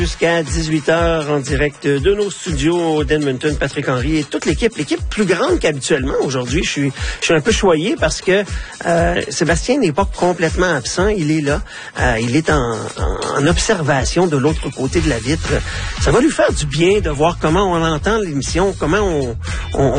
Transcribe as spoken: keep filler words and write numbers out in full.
Jusqu'à dix-huit heures en direct de nos studios d'Edmonton, Patrick Henry et toute l'équipe, l'équipe plus grande qu'habituellement aujourd'hui. Je suis, je suis un peu choyé parce que euh, Sébastien n'est pas complètement absent, il est là, euh, il est en, en, en observation de l'autre côté de la vitre. Ça va lui faire du bien de voir comment on entend l'émission, comment on, on